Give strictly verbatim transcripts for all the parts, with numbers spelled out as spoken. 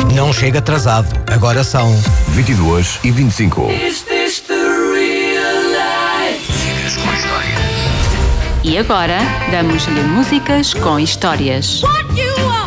Não chega atrasado. Agora são vinte e duas e vinte e cinco. Is this the real life? Músicas com história. E agora, damos-lhe músicas com histórias. What you want?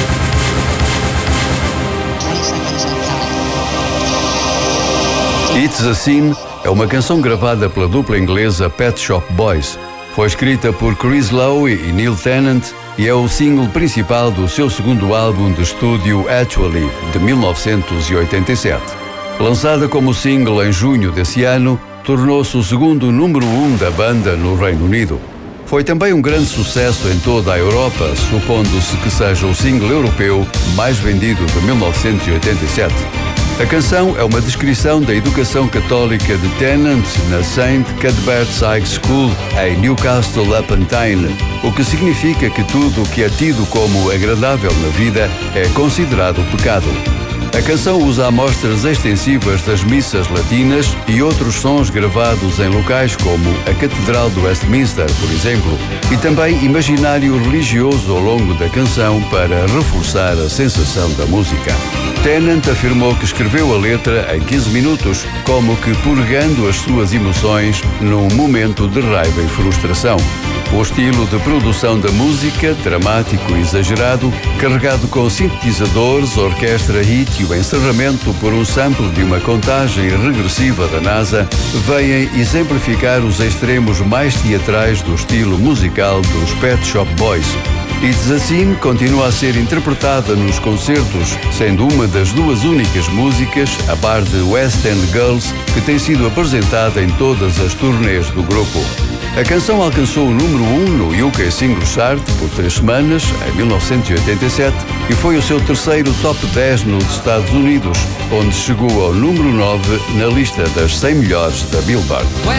It's a Sin é uma canção gravada pela dupla inglesa Pet Shop Boys. Foi escrita por Chris Lowe e Neil Tennant e é o single principal do seu segundo álbum de estúdio Actually, de mil novecentos e oitenta e sete. Lançada como single em junho desse ano, tornou-se o segundo número um da banda no Reino Unido. Foi também um grande sucesso em toda a Europa, supondo-se que seja o single europeu mais vendido de mil novecentos e oitenta e sete. A canção é uma descrição da educação católica de Tennant na Saint Cuthbert's High School, em Newcastle upon Tyne, o que significa que tudo o que é tido como agradável na vida é considerado pecado. A canção usa amostras extensivas das missas latinas e outros sons gravados em locais como a Catedral de Westminster, por exemplo, e também imaginário religioso ao longo da canção para reforçar a sensação da música. Tennant afirmou que escreveu a letra em quinze minutos, como que purgando as suas emoções num momento de raiva e frustração. O estilo de produção da música, dramático e exagerado, carregado com sintetizadores, orquestra hit e o encerramento por um sample de uma contagem regressiva da NASA, vêm exemplificar os extremos mais teatrais do estilo musical dos Pet Shop Boys. It's a Sin continua a ser interpretada nos concertos, sendo uma das duas únicas músicas, a par de West End Girls, que tem sido apresentada em todas as turnês do grupo. A canção alcançou o número um no U K Single Chart por três semanas, em mil novecentos e oitenta e sete, e foi o seu terceiro top dez nos Estados Unidos, onde chegou ao número nove na lista das cem melhores da Billboard.